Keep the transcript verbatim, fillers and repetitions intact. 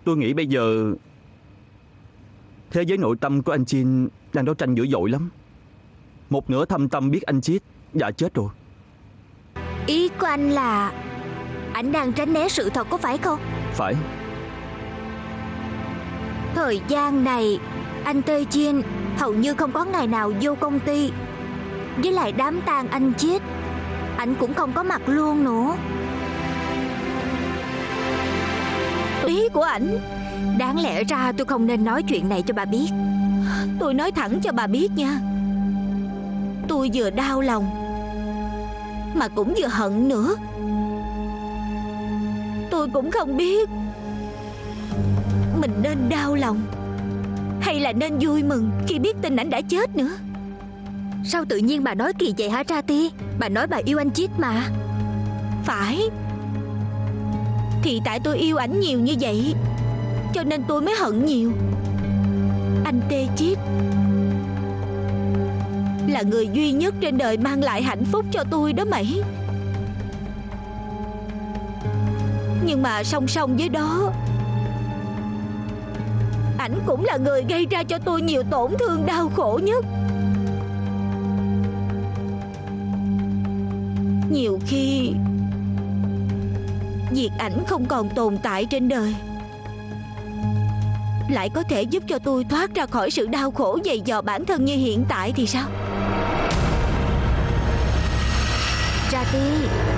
Tôi nghĩ bây giờ thế giới nội tâm của anh Chin đang đấu tranh dữ dội lắm. Một nửa thâm tâm biết anh Chiết đã chết rồi. Ý của anh là anh đang tránh né sự thật có phải không? Phải. Thời gian này anh Tê Chin hầu như không có ngày nào vô công ty. Với lại đám tang anh Chiết, anh cũng không có mặt luôn nữa. Ý của ảnh, đáng lẽ ra tôi không nên nói chuyện này cho bà biết. Tôi nói thẳng cho bà biết nha, tôi vừa đau lòng mà cũng vừa hận nữa. Tôi cũng không biết mình nên đau lòng hay là nên vui mừng khi biết tin ảnh đã chết nữa. Sao tự nhiên bà nói kỳ vậy hả Rati? Bà nói bà yêu anh Chiết mà. Phải. Thì tại tôi yêu ảnh nhiều như vậy cho nên tôi mới hận nhiều. Anh Tê Chiết là người duy nhất trên đời mang lại hạnh phúc cho tôi đó mày. Nhưng mà song song với đó, ảnh cũng là người gây ra cho tôi nhiều tổn thương đau khổ nhất. Nhiều khi việc ảnh không còn tồn tại trên đời lại có thể giúp cho tôi thoát ra khỏi sự đau khổ dày dò bản thân như hiện tại thì sao? Rati,